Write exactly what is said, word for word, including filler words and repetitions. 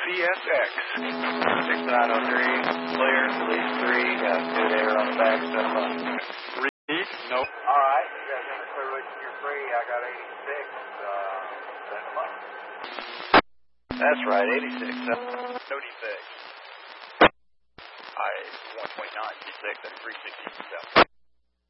C S X. six nine oh three, clear, release three, got good air on the back, set them up. Read? Nope. All right, you guys in the clear release, you're free, I got eighty-six, uh, set them up. That's right, eighty-six, eighty-six. I one point nine six at three sixty.